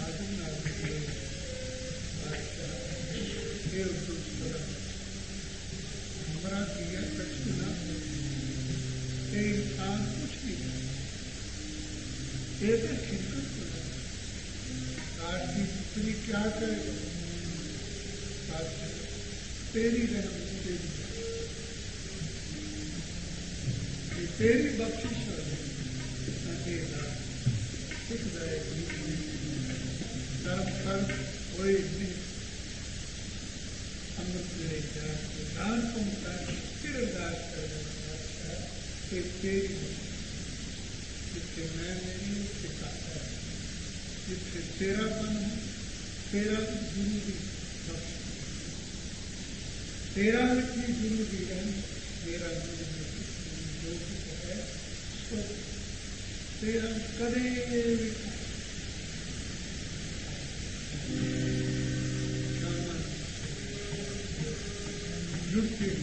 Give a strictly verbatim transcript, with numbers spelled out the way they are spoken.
साधन नाल हमारा किया कष्ट ना ये इंसान कुछ नहीं ये तो शिरकत कर आज की पुत्री क्या करेगा तेरी रहम तेरी तेरी बख्शिश कर्म कर्म कोई भी अमृत मिलेगा दान पहुंचा फिर अरदास करना कि तेरी जिससे मैं मेरी सिखाता है जिससे तेरा मन है तेरा गुरु भी बख्श तेरा इतनी गुरु भी है मेरा गुरु जो है उसको तेरा कदे जुट के